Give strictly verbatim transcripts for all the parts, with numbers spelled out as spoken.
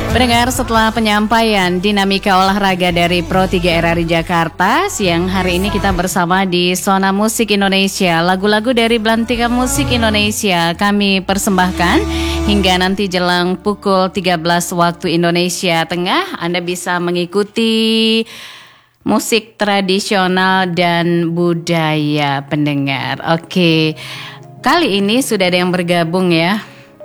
Pendengar, setelah penyampaian dinamika olahraga dari Pro tiga R R I Jakarta, siang hari ini kita bersama di Zona Musik Indonesia. Lagu-lagu dari Belantika Musik Indonesia kami persembahkan hingga nanti jelang pukul tiga belas waktu Indonesia Tengah. Anda bisa mengikuti musik tradisional dan budaya, pendengar. Oke, kali ini sudah ada yang bergabung ya.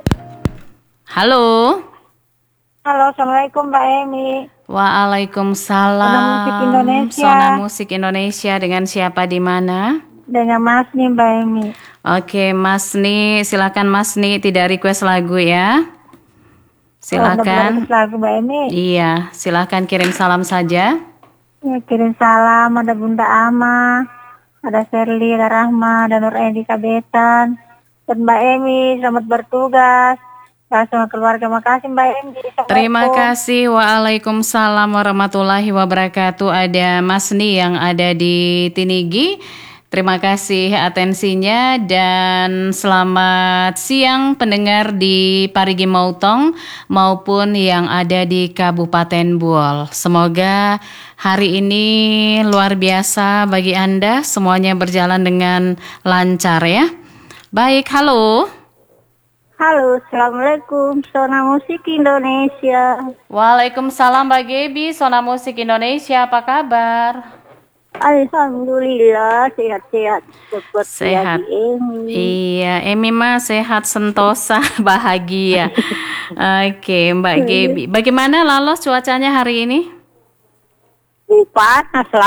Halo. Halo, Assalamualaikum Mbak Emi. Waalaikumsalam. Zona Musik Indonesia. Zona Musik Indonesia, dengan siapa di mana? Dengan Mas nih Mbak Emi. Oke, Mas Ni, silakan Mas Ni, tidak request lagu ya. Silakan. Oh, lagu Mbak Emi. Iya, silakan kirim salam saja. Ya, kirim salam, ada Bunda Ama, ada Sherly, ada Rahma, ada Nur Edi Kabetan. Dan Mbak Emi, selamat bertugas. Sama keluarga, makasih Mbak Emi. Terima kasih. Waalaikumsalam warahmatullahi wabarakatuh. Ada Mas Ni yang ada di Tinigi. Terima kasih atensinya dan selamat siang pendengar di Parigi Motong maupun yang ada di Kabupaten Buol. Semoga hari ini luar biasa bagi Anda, semuanya berjalan dengan lancar ya. Baik, halo. Halo, Assalamualaikum, Zona Musik Indonesia. Waalaikumsalam Mbak Gebi, Zona Musik Indonesia, apa kabar? Alhamdulillah, sehat-sehat. Sehat. Iya, Emi mah sehat, sentosa, bahagia. Oke, Mbak Gebi. Bagaimana Lalos cuacanya hari ini? Panas lah.